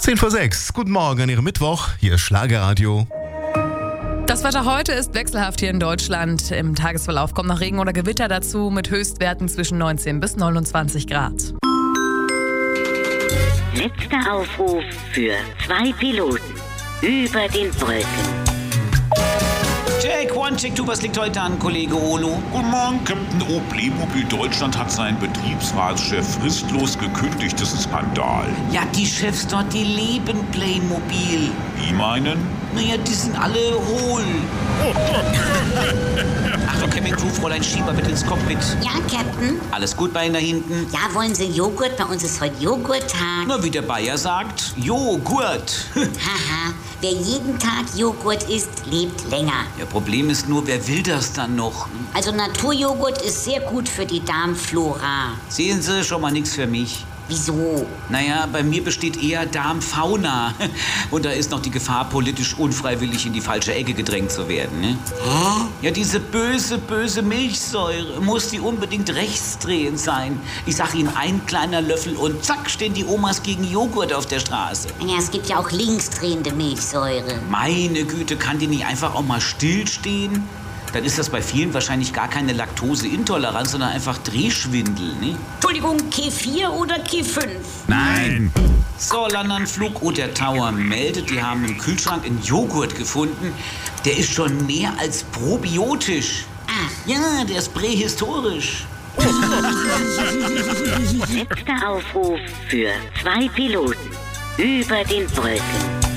10:06. Guten Morgen an Ihrem Mittwoch. Hier ist Schlagerradio. Das Wetter heute ist wechselhaft hier in Deutschland. Im Tagesverlauf kommt noch Regen oder Gewitter dazu mit Höchstwerten zwischen 19 bis 29 Grad. Letzter Aufruf für 2 Piloten über den Brücken. Check, one, check, two, was liegt heute an, Kollege Olo? Guten Morgen, Captain O. Playmobil Deutschland hat seinen Betriebsratschef fristlos gekündigt. Das ist ein Skandal. Ja, die Chefs dort, die leben Playmobil. Wie meinen? Naja, die sind alle hohl. Achtung, Cabin Crew, Fräulein Schieber, bitte ins Cockpit. Ja, Captain? Alles gut bei Ihnen da hinten? Ja, wollen Sie Joghurt? Bei uns ist heute Joghurttag. Na, wie der Bayer sagt, Joghurt. Haha, wer jeden Tag Joghurt isst, lebt länger. Ja, Problem ist nur, wer will das dann noch? Also Naturjoghurt ist sehr gut für die Darmflora. Sehen Sie, schon mal nichts für mich. Wieso? Naja, bei mir besteht eher Darmfauna. Und da ist noch die Gefahr, politisch unfreiwillig in die falsche Ecke gedrängt zu werden. Ne? Hä? Ja, diese böse Milchsäure, muss die unbedingt rechtsdrehend sein. Ich sag Ihnen, ein kleiner Löffel und zack, stehen die Omas gegen Joghurt auf der Straße. Ja, es gibt ja auch linksdrehende Milchsäure. Meine Güte, kann die nicht einfach auch mal stillstehen? Dann ist das bei vielen wahrscheinlich gar keine Laktoseintoleranz, sondern einfach Drehschwindel, ne? Entschuldigung, Q4 oder Q5? Nein. So, Landanflug und der Tower meldet, die haben im Kühlschrank einen Joghurt gefunden. Der ist schon mehr als probiotisch. Ach. Ja, der ist prähistorisch. Letzter Aufruf für 2 Piloten über den Brücken.